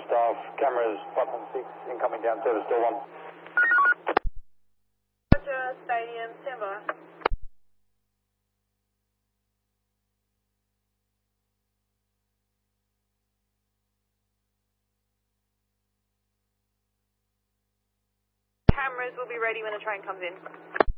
staff, cameras, platform 6, incoming down service door 1. Roger, stadium, stand by. Cameras will be ready when the train comes in.